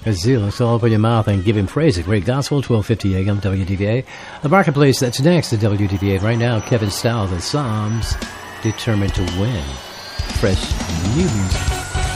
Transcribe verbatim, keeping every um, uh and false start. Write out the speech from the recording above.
Zeal, so open your mouth and give him praise. A great gospel, twelve fifty A M, W D V A. The Marketplace, that's next at W D V A. Right now, Kevin Stout, the Psalms, Determined to Win. Fresh new music.